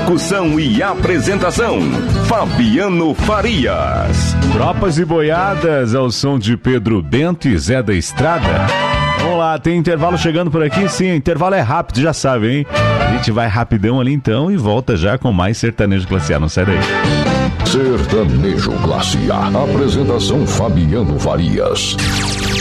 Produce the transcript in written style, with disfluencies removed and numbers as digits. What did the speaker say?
Locução e apresentação, Fabiano Farias. Tropas e boiadas ao som de Pedro Bento e Zé da Estrada. Vamos lá, tem intervalo chegando por aqui? Sim, intervalo é rápido, já sabe, hein? A gente vai rapidão ali então e volta já com mais Sertanejo Classe A, não sai daí. Sertanejo Classe A, apresentação Fabiano Farias.